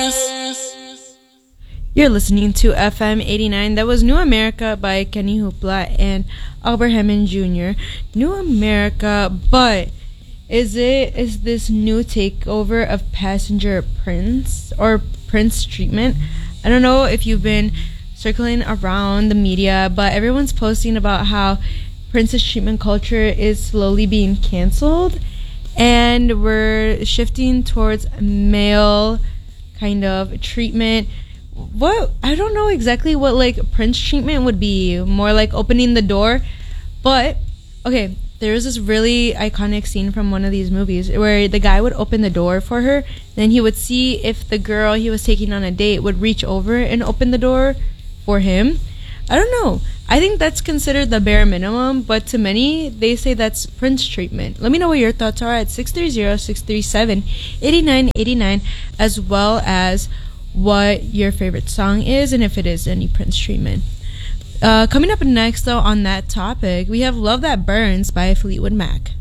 You're listening to FM 89. That was New America by Kenny Hoopla and Albert Hammond Jr. New America, but is this new takeover of Passenger Prince or Prince treatment? I don't know if you've been circling around the media, but everyone's posting about how Prince's treatment culture is slowly being canceled, and we're shifting towards male kind of treatment. What, I don't know exactly what like Prince treatment would be, more like opening the door, but okay, there's this really iconic scene from one of these movies where the guy would open the door for her, then he would see if the girl he was taking on a date would reach over and open the door for him. I don't know, I think that's considered the bare minimum, but to many they say that's Prince treatment. Let me know what your thoughts are at 630-637-8989, as well as what your favorite song is and if it is any Prince treatment. Coming up next, though, on that topic, we have Love That Burns by Fleetwood Mac.